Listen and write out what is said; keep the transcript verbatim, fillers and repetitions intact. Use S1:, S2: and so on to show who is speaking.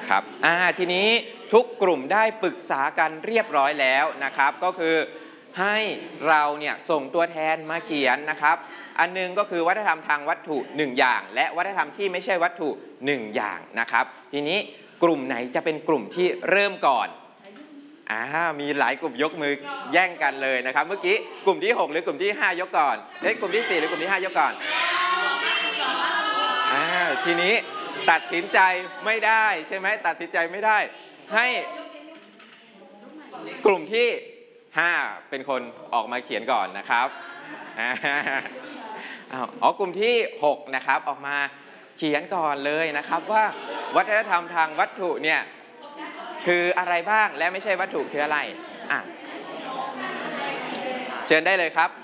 S1: ครับอ่าทีนี้ทุกกลุ่มได้ปรึกษากันเรียบร้อยแล้วนะครับก็คือให้เราเนี่ยส่งตัวแทนมาเขียนนะครับอันนึงก็คือวัฒนธรรมทางวัตถุหนึ่งอย่างและวัฒนธรรมที่ไม่ใช่วัตถุหนึ่งอย่างนะครับทีนี้กลุ่มไหนจะเป็นกลุ่มที่เริ่มก่อนอ่ามีหลายกลุ่มยกมือแย่งกันเลยนะครับเมื่อกี้กลุ่มที่หกหรือกลุ่มที่ห้ายกก่อนเอ้ยกลุ่มที่สี่หรือกลุ่มที่ห้ายกก่อนอ่าทีนี้ตัดสินใจไม่ได้ใช่ไหมตัดสินใจไม่ได้ให้กลุ่มที่ห้าเป็นคนออกมาเขียนก่อนนะครับอ๋อกลุ่มที่หกนะครับออกมาเขียนก่อนเลยนะครับว่าวัฒนธรรมทางวัตถุเนี่ยคืออะไรบ้างและไม่ใช่วัตถุคืออะไรอ่ะเชิญได้เลยครับ